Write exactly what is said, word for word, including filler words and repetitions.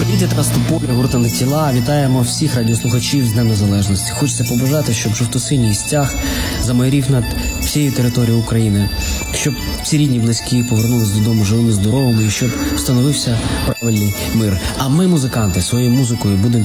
Привіт, Раступолі, гуртом тіла. Вітаємо всіх радіослухачів з Днем Незалежності. Хочеться побажати, щоб жовто-синій стяг замайорів над всією територією України, щоб всі рідні, близькі повернулись додому живими, здоровими і щоб встановився правильний мир. А ми, музиканти, своєю музикою будемо